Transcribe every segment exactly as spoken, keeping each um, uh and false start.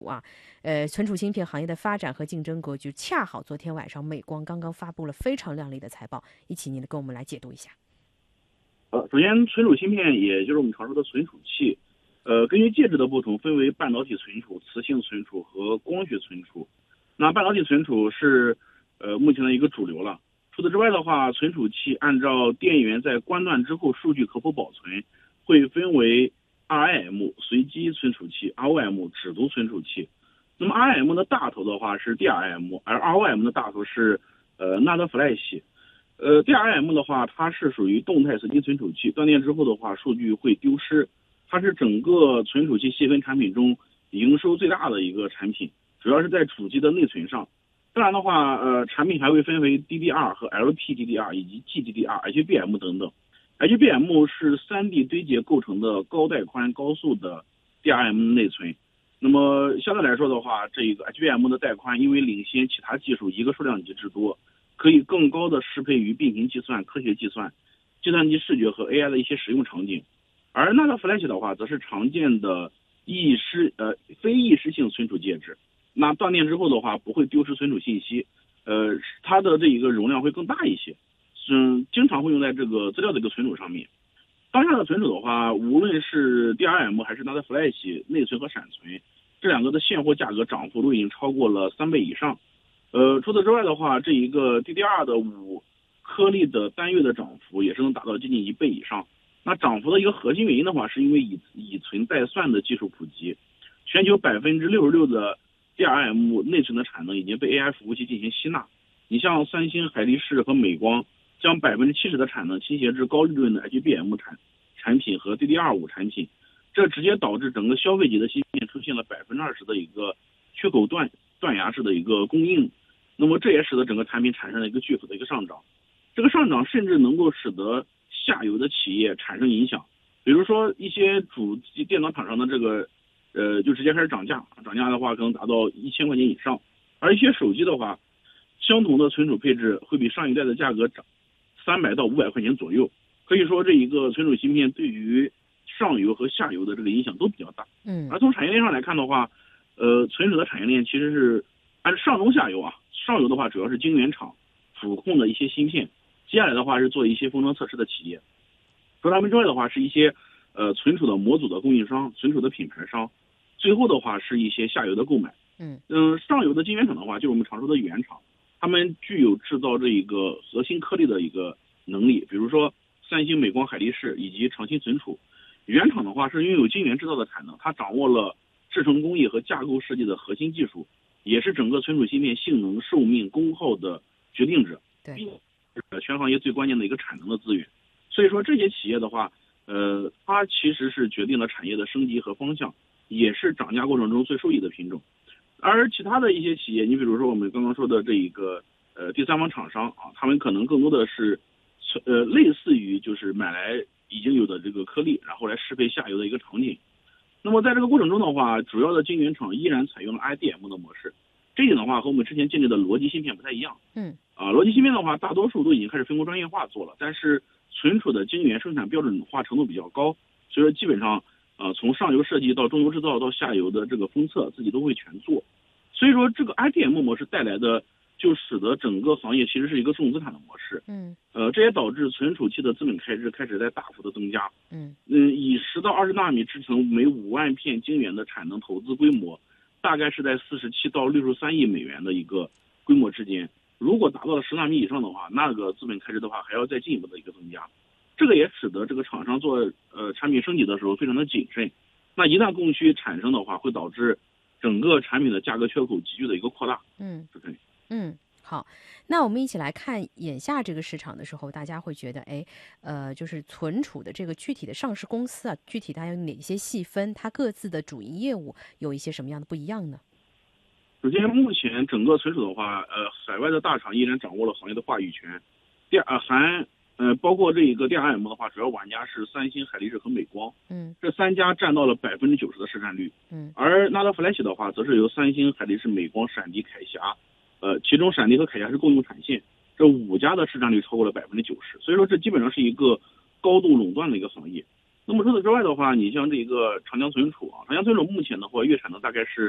啊，呃，存储芯片行业的发展和竞争格局，恰好昨天晚上美光刚刚发布了非常亮丽的财报，一起您跟我们来解读一下。 呃，首先存储芯片也就是我们常说的存储器，呃，根据介质的不同，分为半导体存储、磁性存储和光学存储。那半导体存储是呃目前的一个主流了。除此之外的话，存储器按照电源在关断之后数据可否保存，会分为 R I M 随机存储器、R O M 指读存储器。那么 R I M 的大头的话是 D R I M， 而 R O M 的大头是呃 NAND Flash。呃 D R I M 的话，它是属于动态随机存储器，断电之后的话，数据会丢失。它是整个存储器细分产品中营收最大的一个产品，主要是在主机的内存上。当然的话，呃，产品还会分为 D D R 和 L P D D R 以及 G D D R、H B M 等等。H B M 是 三 D 堆叠构成的高带宽高速的 D R M 内存。那么相对来说的话，这个 H B M 的带宽因为领先其他技术一个数量级之多，可以更高的适配于并行计算、科学计算、计算机视觉和 A I 的一些使用场景。而 NAND Flash 的话，则是常见的易失呃非易失性存储介质。那断电之后的话，不会丢失存储信息，呃，它的这一个容量会更大一些，嗯，经常会用在这个资料的一个存储上面。当下的存储的话，无论是 D R M 还是 NAND Flash 内存和闪存，这两个的现货价格涨幅都已经超过了三倍以上。呃，除此之外的话，这一个 D D R 的五颗粒的单月的涨幅也是能达到接近一倍以上。那涨幅的一个核心原因的话，是因为以以存代算的技术普及，全球百分之六十六的 D R M 内存的产能已经被 A I 服务器进行吸纳。你像三星、海力士和美光将百分之七十的产能倾斜至高利润的 H B M 产产品和 D D R 五产品，这直接导致整个消费级的芯片出现了百分之二十的一个缺口断断崖式的一个供应。那么这也使得整个产品产生了一个巨幅的一个上涨，这个上涨甚至能够使得下游的企业产生影响，比如说一些主机电脑厂商的这个呃就直接开始涨价，涨价的话可能达到一千块钱以上，而一些手机的话，相同的存储配置会比上一代的价格涨三百到五百块钱左右。可以说这一个存储芯片对于上游和下游的这个影响都比较大。 嗯， 而从产业链上来看的话，呃，存储的产业链其实是按上中下游啊，上游的话主要是晶圆厂主控的一些芯片，接下来的话是做一些封装测试的企业，除了他们之外的话是一些呃存储的模组的供应商、存储的品牌商，最后的话是一些下游的购买。 嗯嗯、呃，上游的晶圆厂的话，就是我们常说的原厂，他们具有制造这一个核心颗粒的一个能力，比如说三星、美光、海力士以及长鑫存储。原厂的话是拥有晶圆制造的产能，它掌握了制程工艺和架构设计的核心技术，也是整个存储芯片性能、寿命、功耗的决定者， 对， 全行业最关键的一个产能的资源。所以说这些企业的话，呃，它其实是决定了产业的升级和方向，也是涨价过程中最受益的品种。而其他的一些企业，你比如说我们刚刚说的这一个呃第三方厂商啊，他们可能更多的是呃类似于就是买来已经有的这个颗粒，然后来适配下游的一个场景。那么在这个过程中的话，主要的晶圆厂依然采用了 I D M 的模式，这一点的话和我们之前建立的逻辑芯片不太一样。 嗯， 啊，逻辑芯片的话，大多数都已经开始分工专业化做了，但是存储的晶圆生产标准化程度比较高，所以说基本上呃从上游设计到中游制造到下游的这个封测自己都会全做。所以说这个 I D M 模式带来的就使得整个行业其实是一个重资产的模式。 嗯， 呃，这也导致存储器的资本开支开始在大幅的增加。 嗯嗯，以十到二十纳米制成每五万片晶圆的产能投资规模，大概是在四十七到六十三亿美元的一个规模之间。如果达到了十纳米以上的话，那个资本开支的话还要再进一步的一个增加。这个也使得这个厂商做呃产品升级的时候非常的谨慎。那一旦供需产生的话，会导致整个产品的价格缺口急剧的一个扩大。 嗯是可以。 嗯，好，那我们一起来看眼下这个市场的时候，大家会觉得，哎，呃，就是存储的这个具体的上市公司啊，具体它有哪些细分，它各自的主营业务有一些什么样的不一样呢？ 首先，目前整个存储的话，呃，海外的大厂依然掌握了行业的话语权。第二，含呃包括这一个 D R M 的话，主要玩家是三星、海力士和美光， 嗯这三家占到了百分之九十的市占率。 嗯而 NAND Flash 的话，则是由三星、海力士、美光、闪迪、凯霞，呃，其中闪迪和凯霞是共用产线，这五家的市占率超过了百分之九十。所以说，这基本上是一个高度垄断的一个行业。那么除此之外的话，你像这个长江存储啊，长江存储目前的话，月产能大概是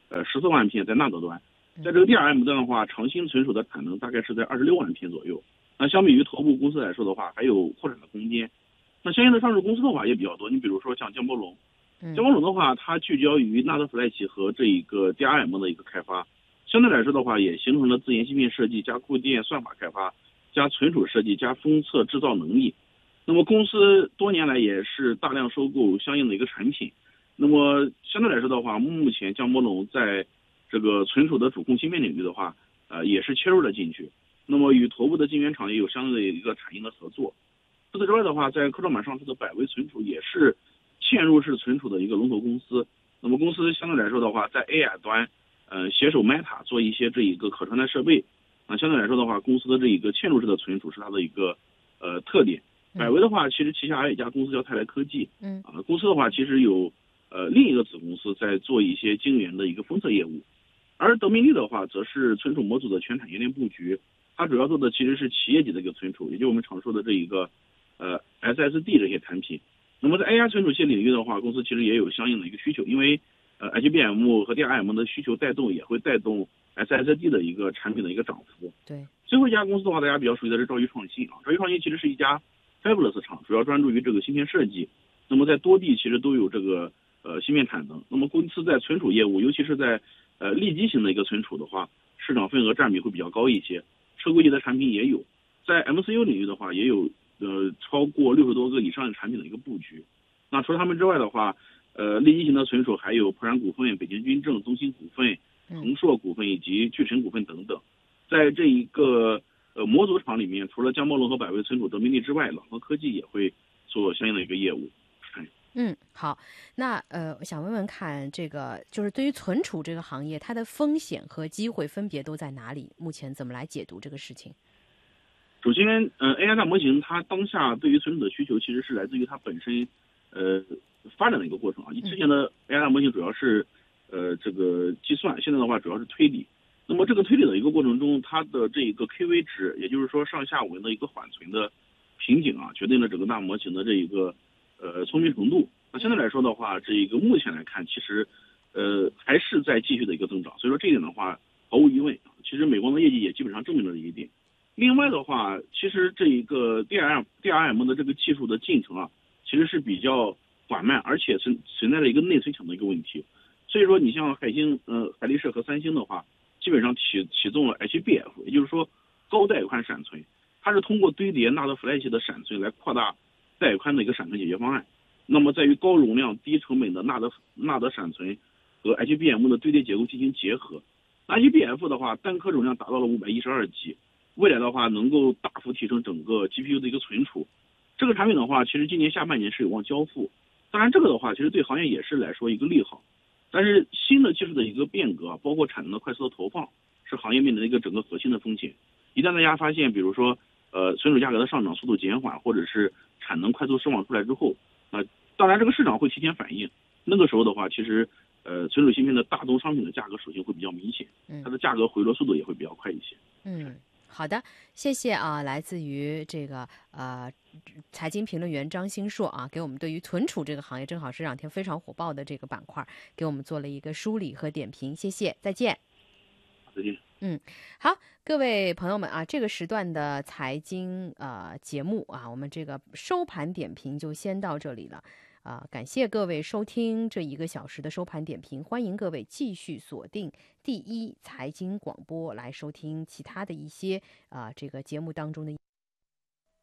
呃十四万片在纳德端，在这个 D R M 端的话，长芯存储的产能大概是在二十六万片左右。那相比于头部公司来说的话，还有扩展的空间。那相应的上市公司的话也比较多，你比如说像江波龙，江波龙的话，它聚焦于纳德 Flash 和这一个 D R M 的一个开发，相对来说的话，也形成了自研芯片设计加固件算法开发加存储设计加封测制造能力。那么公司多年来也是大量收购相应的一个产品。那么相对来说的话，目前江波龙在这个存储的主控芯片领域的话，呃，也是切入了进去。那么与头部的晶圆厂也有相对的一个产业的合作。除此之外的话，在科创板上市的百威存储也是嵌入式存储的一个龙头公司。那么公司相对来说的话，在 A I 端，呃，携手 Meta 做一些这一个可穿戴设备。那相对来说的话，公司的这一个嵌入式的存储是它的一个呃特点。百威的话，其实旗下还有一家公司叫泰来科技。嗯。啊，公司的话其实有呃另一个子公司在做一些晶圆的一个封测业务。而德明利的话，则是存储模组的全产业链布局，它主要做的其实是企业级的一个存储，也就是我们常说的这一个呃 S S D 这些产品。那么在 A I 存储器领域的话，公司其实也有相应的一个需求，因为呃 H B M 和 D R M 的需求带动，也会带动 S S D 的一个产品的一个涨幅。 对。 最后一家公司的话，大家比较熟悉的是兆易创新啊，兆易创新其实是一家 Fabless 厂，主要专注于这个芯片设计。那么在多地其实都有这个呃芯片产能。那么公司在存储业务，尤其是在呃立基型的一个存储的话，市场份额占比会比较高一些。车规级的产品也有，在 M C U 领域的话，也有呃超过六十多个以上的产品的一个布局。那除了他们之外的话，呃立基型的存储还有普然股份、北京军政、中芯股份、恒硕股份以及巨晨股份等等。在这一个呃模组厂里面，除了江波龙和百威存储、德明利之外，朗科科技也会做相应的一个业务。 嗯，好，那呃，我想问问看，这个就是对于存储这个行业，它的风险和机会分别都在哪里？目前怎么来解读这个事情？ 首先，呃，A I 大模型它当下对于存储的需求，其实是来自于它本身呃发展的一个过程啊。之前的 A I 大模型主要是呃这个计算，现在的话主要是推理。那么这个推理的一个过程中，它的这一个 K V 值，也就是说上下文的一个缓存的瓶颈啊，决定了整个大模型的这一个呃聪明程度。那相对来说的话，这一个目前来看，其实呃还是在继续的一个增长。所以说这一点的话，毫无疑问，其实美光的业绩也基本上证明了这一点。另外的话，其实这一个 D R M D R M 的这个技术的进程啊，其实是比较缓慢，而且存存在着一个内存抢的一个问题。所以说，你像海星、呃海力士和三星的话，基本上启启动了 H B F， 也就是说高带宽闪存，它是通过堆叠纳德 Flash 的闪存来扩大带宽的一个闪存解决方案。那么在于高容量低成本的纳德纳德闪存和 H B M 的堆叠结构进行结合。H B F 的话，单颗容量达到了五百一十二 G。未来的话能够大幅提升整个 G P U 的一个存储，这个产品的话，其实今年下半年是有望交付。当然，这个的话，其实对行业也是来说一个利好。但是新的技术的一个变革，包括产能的快速的投放，是行业面临的一个整个核心的风险。一旦大家发现，比如说，呃，存储价格的上涨速度减缓，或者是产能快速释放出来之后，那、呃、当然这个市场会提前反应。那个时候的话，其实，呃，存储芯片的大宗商品的价格属性会比较明显，它的价格回落速度也会比较快一些。 嗯。好的，谢谢啊，来自于这个呃财经评论员张兴硕啊，给我们对于存储这个行业正好是这两天非常火爆的这个板块，给我们做了一个梳理和点评，谢谢，再见。 再见。 嗯，好，各位朋友们啊，这个时段的财经呃节目啊，我们这个收盘点评就先到这里了。啊、呃，感谢各位收听这一个小时的收盘点评，欢迎各位继续锁定第一财经广播来收听其他的一些啊、呃、这个节目当中的。